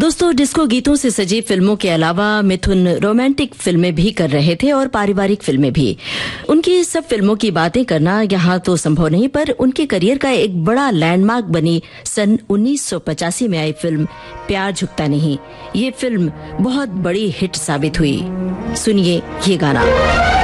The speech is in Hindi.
दोस्तों, डिस्को गीतों से सजी फिल्मों के अलावा मिथुन रोमांटिक फिल्में भी कर रहे थे और पारिवारिक फिल्में भी। उनकी सब फिल्मों की बातें करना यहाँ तो संभव नहीं, पर उनके करियर का एक बड़ा लैंडमार्क बनी सन 1985 में आई फिल्म प्यार झुकता नहीं। ये फिल्म बहुत बड़ी हिट साबित हुई। सुनिए ये गाना।